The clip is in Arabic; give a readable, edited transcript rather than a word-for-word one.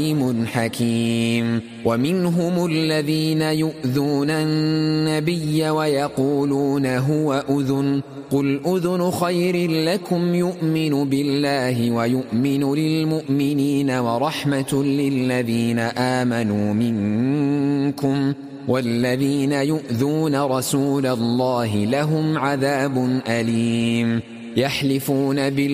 حكيم. ومنهم الذين يؤذون النبي ويقولون هو أذن قل أذن خير لكم يؤمن بالله ويؤمن للمؤمنين ورحمة للذين آمنوا منكم والذين يؤذون رسول الله لهم عذاب أليم. يحلفون بالله